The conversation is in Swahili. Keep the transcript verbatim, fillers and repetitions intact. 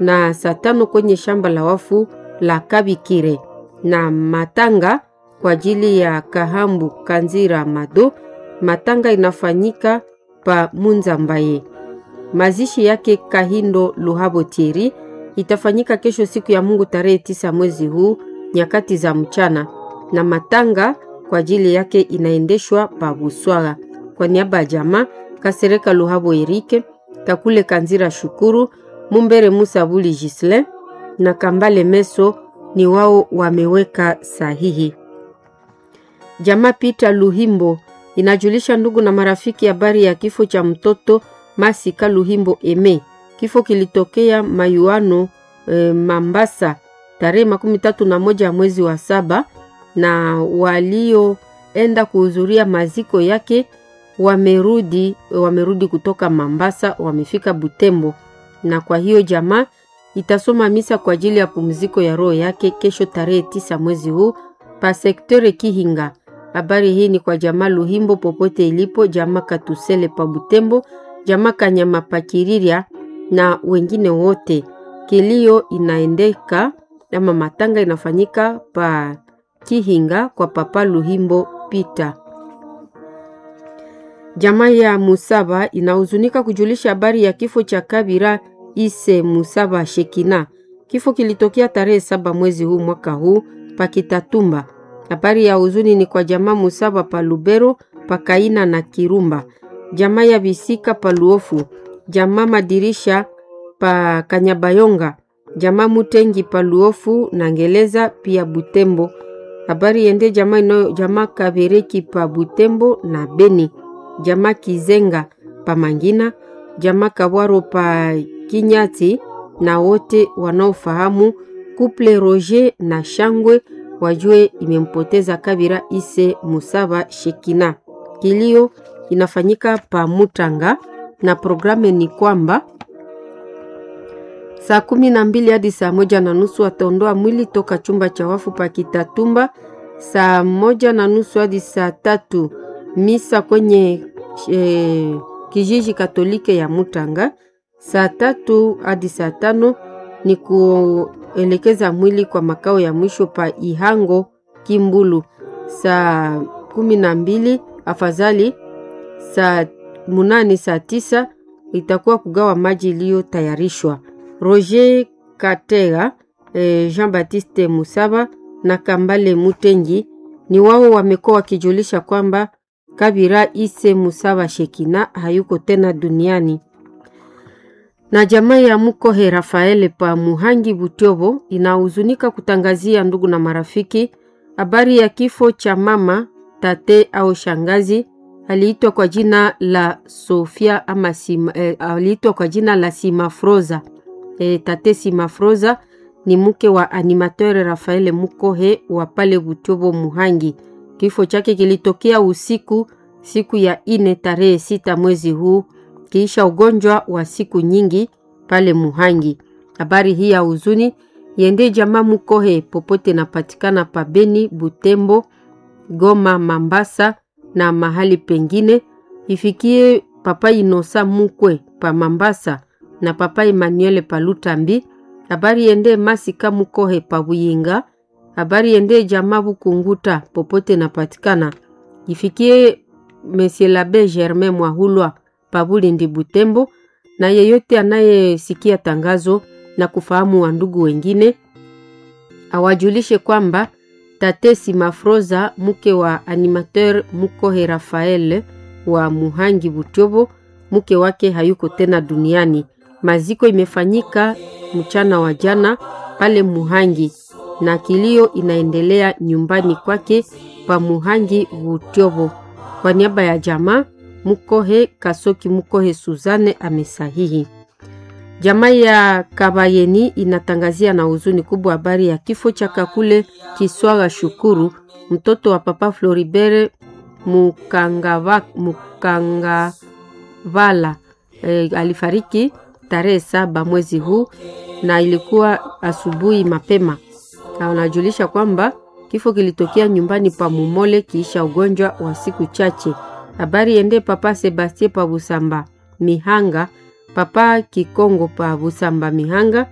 na saa tano kwenye shamba la wafu la Kabikire, na matanga kwa ajili ya Kahambu Kanzira Mado. Matanga inafanyika pa Munzambaye. Mazishi yake Kahindo Luhabo Thierry itafanyika kesho siku ya Mungu tarehe tisa mwezi huu nyakati za mchana, na matanga kwa ajili yake inaendeshwa pa Buswara. Kwa niaba ya jamaa Kasereka Luhabo Erike, Kakule Kanzira Shukuru, Mumbere Musa Buli Gisle na Kambale Meso ni wao wameweka sahihi. Jamaa Peter Luhimbo inajulisha ndugu na marafiki habari ya kifo cha mtoto Masika Luhimbo Eme. Kifo kilitokea Mayuano e, Mambasa tarehe makumi tatu na moja mwezi wa saba, na walioenda kuhudhuria maziko yake wamerudi wamerudi kutoka Mambasa, wamefika Butembo, na kwa hiyo jamaa itasoma misa kwa ajili ya pumziko ya roho yake kesho tarehe tisa mwezi huu pa sektore Kihinga. Habari hii ni kwa jamaa Luhimbo popote ilipo, jamaa Katusele pa Butembo, jamaa Kanyama Pakiriria na wengine wote. Kilio inaendeka ama matanga inafanyika pa Kihinga kwa papa Luhimbo Peter. Jamaa ya Musaba inahuzunika kujulisha habari ya kifo cha Kabira Ise Musaba Shekina. Kifo kilitokea tarehe saba mwezi huu mwaka huu pa Kitatumba. Habari ya huzuni ni kwa jamaa Musaba pa Lubero, pa Kaina na Kirumba. Jamaa ya Bisika pa Luofu, jamaa Madirisha pa Kanyabayonga, jamaa Mutengi pa Luofu na Ngeleza pia Butembo. Habari yende jamaa ino jamaa Kabereki pa Butembo na Beni, jamaa Kizenga pa Mangina, jamaa Kabwaro pa Kinyati na wote wanaofahamu couple Roger na Shangwe wajue imempoteza Kabira Ise Musaba Shekina. Kilio inafanyika pa Mutanga na programu ni kwamba saa kumi na mbili hadi saa moja na nusu wataondoa mwili toka chumba cha wafu pa Kitatumba. Saa moja na nusu hadi saa tatu misa kwenye e, kijiji Katolike ya Mutanga. Saa tatu hadi saa tano ni kuelekeza mwili kwa makao ya mwisho pa Ihango Kimbulu. Saa kumi na mbili afadhali saa munani saa tisa itakuwa kugawa maji iliyo tayarishwa. Roger Katega, eh, Jean-Baptiste Musaba na Kambale Mutengi ni wao wamekuwa wakijulisha kwamba Kabira Ise Musaba Shekina hayuko tena duniani. Na jamaa ya Mukohe Rafaele pa Muhangi Butyobo inahuzunika kutangazia ndugu na marafiki habari ya kifo cha mama tate au shangazi aliitwa kwa jina la Sofia ama Sima, eh, aliitwa kwa jina la Simafroza. E, tate Simafroza ni mke wa animateur Rafaele Mukohe wa pale Butyobo Muhangi. Kifo chake kilitokea usiku siku ya ine tarehe sita mwezi huu kiisha ugonjwa wa siku nyingi pale Muhangi. Habari hii ya huzuni yende jamaa Mukohe popote napatikana pa Beni, Butembo, Goma, Mambasa na mahali pengine. Ifikie papa Inosa Mukwe pa Mambasa na papa Emmanuel pa Lutambi. Habari yende Masika Mukohe pa Buyinga. Habari yende jamaa Bukunguta popote napatikana. Ifikie Monsieur l'Abbé Germain Mwahulwa pa Bulindi Butembo, na yeyote anayesikia tangazo na kufahamu wa ndugu wengine awajulishe kwamba tate Simafroza mke wa animateur Mukohe Rafael wa Muhangi Butyobo, mke wake hayuko tena duniani. Maziko imefanyika mchana wa jana pale Muhangi na kilio inaendelea nyumbani kwake pa Muhangi Butyobo. Kwa niaba ya jamaa Mukohe Kasoki Mukohe Suzane amesahihi. Jamaa ya Kabayeni inatangazia na huzuni kubwa habari ya kifo cha Kakule Kiswaga Shukuru, mtoto wa papa Floribert Mukangava Mukangavala. E, alifariki tarehe saba mwezi huu na ilikuwa asubuhi mapema. Na wanajulisha kwamba kifo kilitokea nyumbani pa Mumole kiisha ugonjwa wa siku chache. Habari ende papa Sebastien pa Busamba Mihanga, papa Kikongo pa Busamba Mihanga,